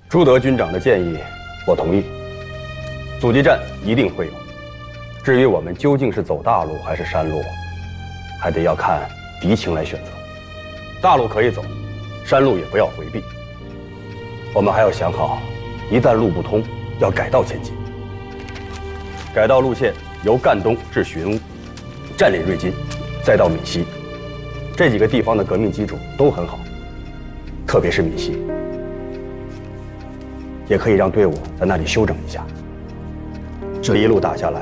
朱德军长的建议，我同意。阻击战一定会有。至于我们究竟是走大路还是山路，还得要看敌情来选择。大路可以走，山路也不要回避。我们还要想好，一旦路不通，要改道前进。改道路线由赣东至寻乌，占领瑞金，再到闽西。这几个地方的革命基础都很好，特别是闽西，也可以让队伍在那里休整一下。这一路打下来，